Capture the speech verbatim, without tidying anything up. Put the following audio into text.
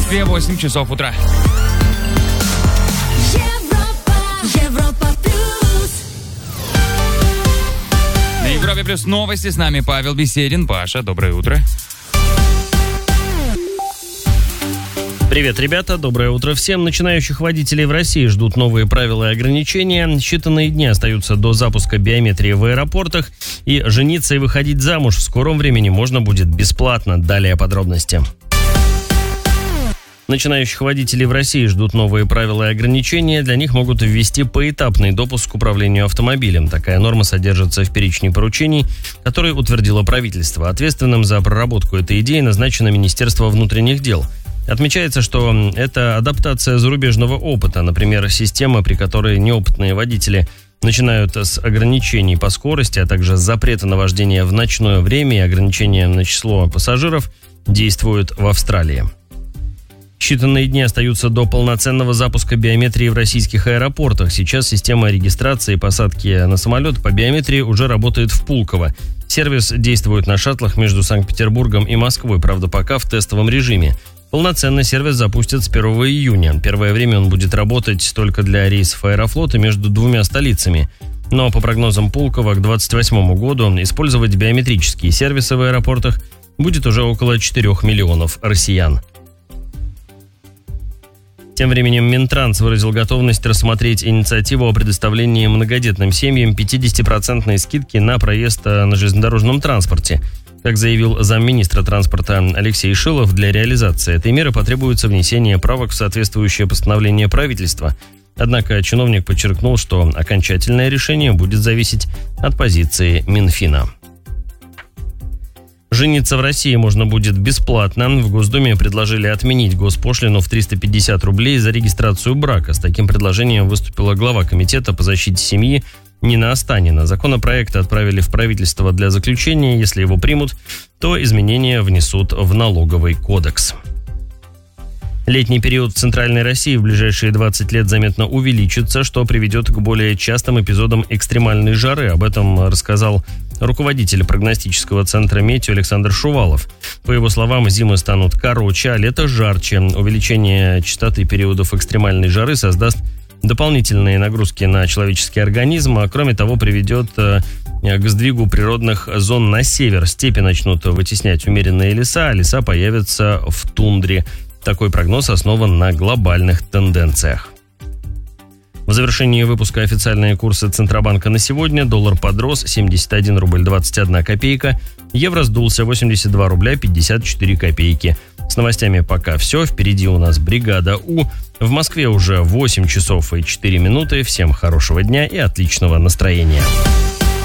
Москве восемь часов утра. На Европе плюс новости. С нами Павел Беседин. Паша, доброе утро. Привет, ребята, доброе утро всем. Начинающих водителей в России ждут новые правила и ограничения. Считанные дни остаются до запуска биометрии в аэропортах. И жениться и выходить замуж в скором времени можно будет бесплатно. Далее подробности. Начинающих водителей в России ждут новые правила и ограничения. Для них могут ввести поэтапный допуск к управлению автомобилем. Такая норма содержится в перечне поручений, которые утвердило правительство. Ответственным за проработку этой идеи назначено Министерство внутренних дел. Отмечается, что это адаптация зарубежного опыта, например, система, при которой неопытные водители начинают с ограничений по скорости, а также запрета на вождение в ночное время и ограничения на число пассажиров, действует в Австралии. Считанные дни остаются до полноценного запуска биометрии в российских аэропортах. Сейчас система регистрации и посадки на самолет по биометрии уже работает в Пулково. Сервис действует на шаттлах между Санкт-Петербургом и Москвой, правда, пока в тестовом режиме. Полноценный сервис запустят с первого июня. Первое время он будет работать только для рейсов Аэрофлота между двумя столицами. Но по прогнозам Пулково к двадцать восьмому году использовать биометрические сервисы в аэропортах будет уже около четырёх миллионов россиян. Тем временем Минтранс выразил готовность рассмотреть инициативу о предоставлении многодетным семьям пятидесятипроцентной скидки на проезд на железнодорожном транспорте. Как заявил замминистра транспорта Алексей Шилов, для реализации этой меры потребуется внесение правок в соответствующее постановление правительства. Однако чиновник подчеркнул, что окончательное решение будет зависеть от позиции Минфина. Жениться в России можно будет бесплатно. В Госдуме предложили отменить госпошлину в триста пятьдесят рублей за регистрацию брака. С таким предложением выступила глава комитета по защите семьи Нина Останина. Законопроект отправили в правительство для заключения. Если его примут, то изменения внесут в налоговый кодекс. Летний период в Центральной России в ближайшие двадцать лет заметно увеличится, что приведет к более частым эпизодам экстремальной жары. Об этом рассказал руководитель прогностического центра «Метео» Александр Шувалов. По его словам, зимы станут короче, а лето жарче. Увеличение частоты периодов экстремальной жары создаст дополнительные нагрузки на человеческий организм, а кроме того приведет к сдвигу природных зон на север. Степи начнут вытеснять умеренные леса, а леса появятся в тундре. Такой прогноз основан на глобальных тенденциях. В завершении выпуска официальные курсы Центробанка на сегодня. Доллар подрос семьдесят один рубль двадцать одна копейка. Евро сдулся восемьдесят два рубля пятьдесят четыре копейки. С новостями пока все. Впереди у нас бригада У. В Москве уже восемь часов и четыре минуты. Всем хорошего дня и отличного настроения.